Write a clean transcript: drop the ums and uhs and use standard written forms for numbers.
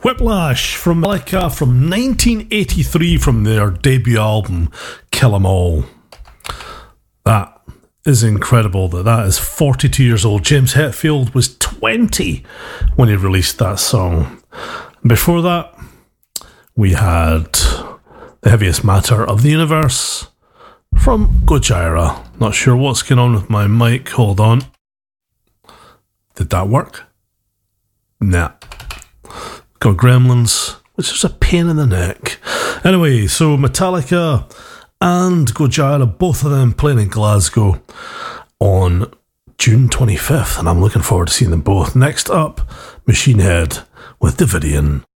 Whiplash from Metallica from 1983 from their debut album Kill 'Em All. That is incredible that is 42 years old. James Hetfield was 20 when he released that song. Before that, we had The Heaviest Matter of the Universe from Gojira. Not sure what's going on with my mic. Hold on. Did that work? Nah. Got Gremlins, which is a pain in the neck. Anyway, so Metallica and Gojira, both of them playing in Glasgow on June 25th, and I'm looking forward to seeing them both. Next up, Machine Head with Davidian.